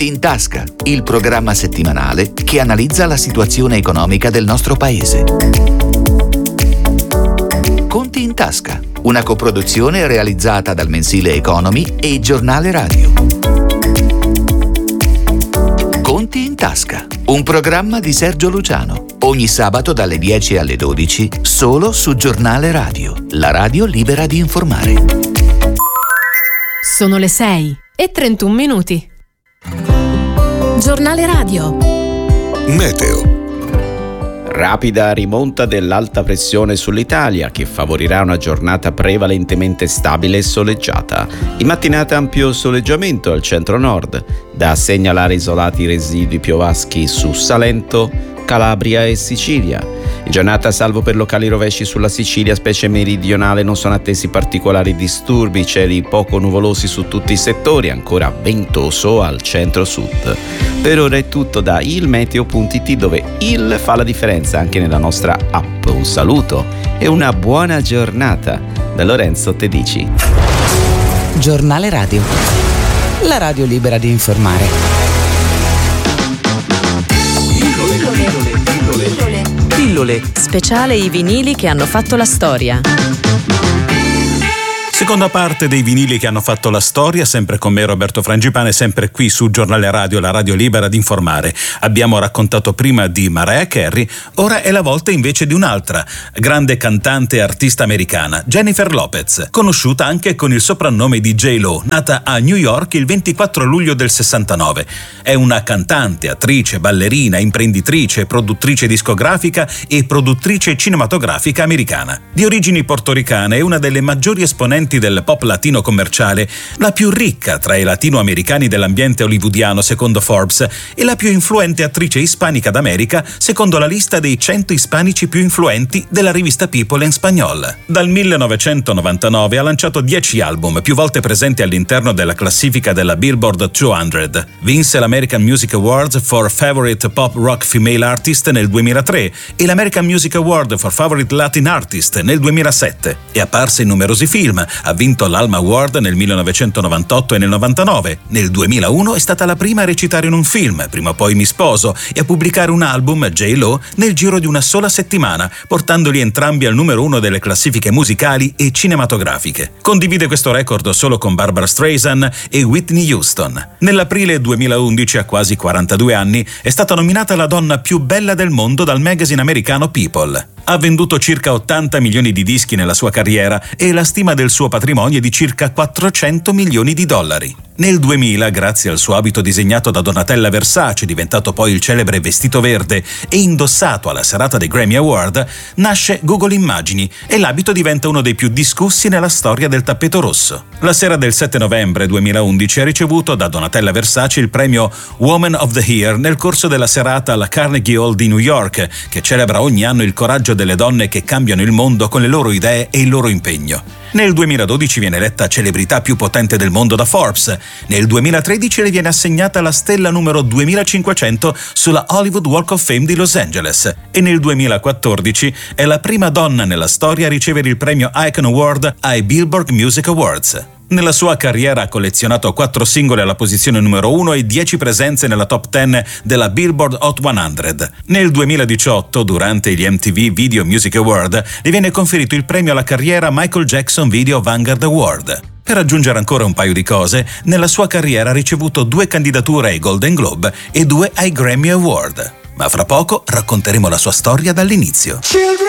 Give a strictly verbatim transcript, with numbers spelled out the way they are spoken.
Conti in tasca, il programma settimanale che analizza la situazione economica del nostro paese. Conti in tasca, una coproduzione realizzata dal mensile Economy e Giornale Radio. Conti in tasca, un programma di Sergio Luciano, ogni sabato dalle dieci alle dodici, solo su Giornale Radio, la radio libera di informare. Sono le sei e trentuno minuti. Giornale Radio. Meteo. Rapida rimonta dell'alta pressione sull'Italia che favorirà una giornata prevalentemente stabile e soleggiata. In mattinata ampio soleggiamento al centro-nord, da segnalare isolati residui piovaschi su Salento, Calabria e Sicilia. In giornata, salvo per locali rovesci sulla Sicilia, specie meridionale, non sono attesi particolari disturbi, cieli poco nuvolosi su tutti i settori, ancora ventoso al centro-sud. Per ora è tutto da ilmeteo punto it, dove il fa la differenza anche nella nostra app. Un saluto e una buona giornata da Lorenzo Tedici. Giornale Radio, la radio libera di informare. Pillole. Speciale i vinili che hanno fatto la storia. Seconda parte dei vinili che hanno fatto la storia, sempre con me Roberto Frangipane, sempre qui su Giornale Radio, la radio libera di informare. Abbiamo raccontato prima di Mariah Carey, ora è la volta invece di un'altra grande cantante e artista americana, Jennifer Lopez, conosciuta anche con il soprannome di J-Lo, nata a New York il ventiquattro luglio del sessantanove. È una cantante, attrice, ballerina, imprenditrice, produttrice discografica e produttrice cinematografica americana. Di origini portoricane, è una delle maggiori esponenti del pop latino commerciale, la più ricca tra i latinoamericani dell'ambiente hollywoodiano secondo Forbes e la più influente attrice ispanica d'America secondo la lista dei cento ispanici più influenti della rivista People en Spagnol. Dal millenovecentonovantanove ha lanciato dieci album, più volte presenti all'interno della classifica della Billboard duecento. Vinse l'American Music Awards for Favorite Pop Rock Female Artist nel duemilatré e l'American Music Award for Favorite Latin Artist nel duemilasette. È apparsa in numerosi film. Ha vinto l'Alma Award nel millenovecentonovantotto e nel novantanove. Nel duemilauno è stata la prima a recitare in un film, Prima o poi mi sposo, e a pubblicare un album, J-Lo, nel giro di una sola settimana, portandoli entrambi al numero uno delle classifiche musicali e cinematografiche. Condivide questo record solo con Barbra Streisand e Whitney Houston. Nell'aprile duemilaundici, a quasi quarantadue anni, è stata nominata la donna più bella del mondo dal magazine americano People. Ha venduto circa ottanta milioni di dischi nella sua carriera e la stima del suo patrimonio è di circa quattrocento milioni di dollari. Nel duemila, grazie al suo abito disegnato da Donatella Versace, diventato poi il celebre vestito verde e indossato alla serata dei Grammy Award, nasce Google Immagini e l'abito diventa uno dei più discussi nella storia del tappeto rosso. La sera del sette novembre duemilaundici ha ricevuto da Donatella Versace il premio Woman of the Year nel corso della serata alla Carnegie Hall di New York, che celebra ogni anno il coraggio delle donne che cambiano il mondo con le loro idee e il loro impegno. Nel duemiladodici viene eletta celebrità più potente del mondo da Forbes. Nel duemilatredici le viene assegnata la stella numero duemilacinquecento sulla Hollywood Walk of Fame di Los Angeles. E nel duemilaquattordici è la prima donna nella storia a ricevere il premio Icon Award ai Billboard Music Awards. Nella sua carriera ha collezionato quattro singoli alla posizione numero uno e dieci presenze nella top dieci della Billboard Hot cento. Nel duemiladiciotto, durante gli M T V Video Music Award, le viene conferito il premio alla carriera Michael Jackson Video Vanguard Award. Per aggiungere ancora un paio di cose, nella sua carriera ha ricevuto due candidature ai Golden Globe e due ai Grammy Award. Ma fra poco racconteremo la sua storia dall'inizio.